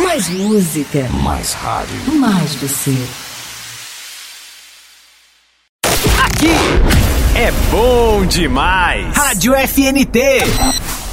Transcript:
Mais música. Mais rádio. Mais você. Aqui é bom demais. Rádio FNT.